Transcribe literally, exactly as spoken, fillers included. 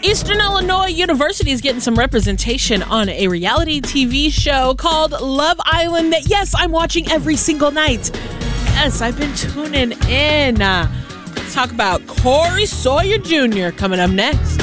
Eastern Illinois University is getting some representation on a reality T V show called Love Island that, yes, I'm watching every single night. Yes, I've been tuning in. Uh, let's talk about Corey Sawyer Junior coming up next.